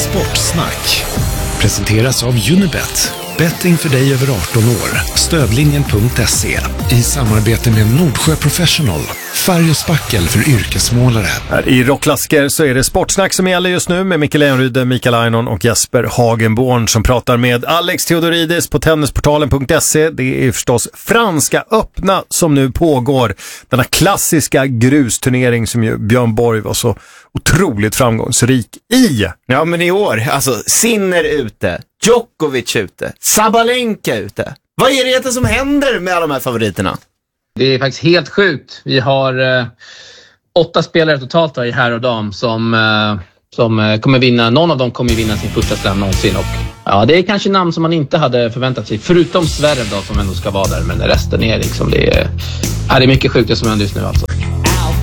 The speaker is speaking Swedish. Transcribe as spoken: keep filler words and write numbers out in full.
Sportsnack presenteras av Unibet. Betting för dig över arton år. Stödlinjen punkt se i samarbete med Nordsjö Professional. Färg och spackel för yrkesmålare. Här i Rockklassiker så är det Sportsnack som gäller just nu med Micke Leonryd, Mikael Ainon och Jesper Hagenborn som pratar med Alex Theodoridis på tennisportalen punkt se. Det är förstås Franska öppna som nu pågår. Denna klassiska grusturnering som ju Björn Borg var så otroligt framgångsrik i. Ja, men i år, alltså Sinner ute, Djokovic ute, Sabalenka ute. Vad är det egentligen som händer med alla de här favoriterna? Det är faktiskt helt sjukt. Vi har eh, åtta spelare totalt då, i herr och dam som, eh, som eh, kommer vinna. Någon av dem kommer vinna sin första slam någonsin. Och, ja, det är kanske namn som man inte hade förväntat sig. Förutom Zverev då, som ändå ska vara där. Men resten är liksom, det är, är det mycket sjukt det som händer just nu alltså.